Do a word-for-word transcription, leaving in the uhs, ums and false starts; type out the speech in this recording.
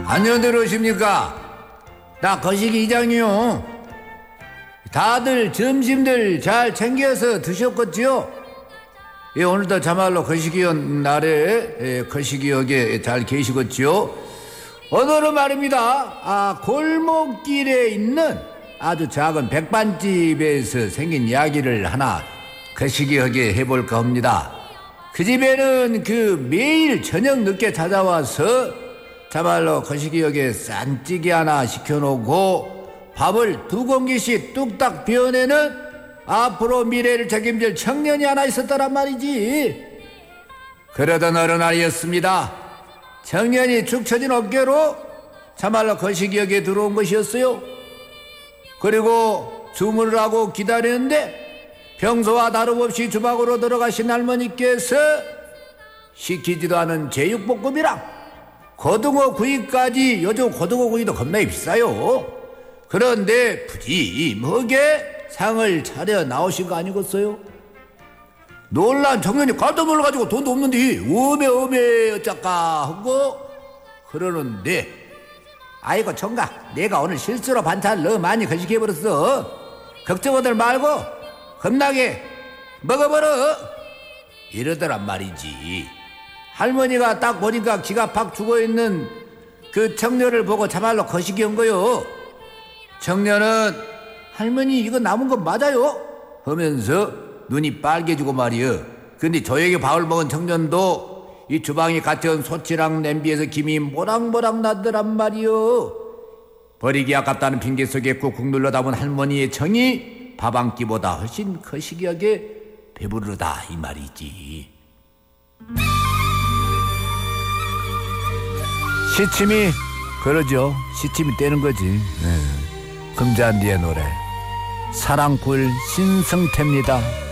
안녕들 오십니까? 나 거시기 이장이요. 다들 점심들 잘 챙겨서 드셨겠지요? 예, 오늘도 참말로 거시기역 날에 예, 거시기역에 잘 계시겠지요? 오늘은 말입니다. 아, 골목길에 있는 아주 작은 백반집에서 생긴 이야기를 하나 거시기역에 해볼까 합니다. 그 집에는 그 매일 저녁 늦게 찾아와서 참말로 거시기역에 싼찌개 하나 시켜놓고 밥을 두 공기씩 뚝딱 비워내는 앞으로 미래를 책임질 청년이 하나 있었더란 말이지. 그러던 어느 날이었습니다. 청년이 축 처진 어깨로 참말로 거시기역에 들어온 것이었어요. 그리고 주문을 하고 기다리는데 평소와 다름없이 주방으로 들어가신 할머니께서 시키지도 않은 제육볶음이랑 고등어 구이까지, 요즘 고등어 구이도 겁나게 비싸요. 그런데 푸짐하게 상을 차려 나오신 거 아니겠어요? 놀란 청년이 깜짝 놀라가지고 돈도 없는데 어메 어메 어쩌까 하고 그러는데, 아이고 총각, 내가 오늘 실수로 반찬 너무 많이 거시기해버렸어. 걱정들 말고 겁나게 먹어버려 이러더란 말이지. 할머니가 딱 보니까 기가 팍 죽어있는 그 청년을 보고 참말로 거시기한 거요. 청년은 할머니 이거 남은 거 맞아요? 하면서 눈이 빨개지고 말이여. 근데 저에게 밥을 먹은 청년도 이 주방에 갇혀온 소치랑 냄비에서 김이 모락모락 나더란 말이여. 버리기 아깝다는 핑계 속에 꾹꾹 눌러 담은 할머니의 정이 밥 한 끼보다 훨씬 거시기하게 배부르다 이 말이지. 시침이 그러죠. 시침이 떼는 거지. 네. 금잔디의 노래 사랑꿀 신성태입니다.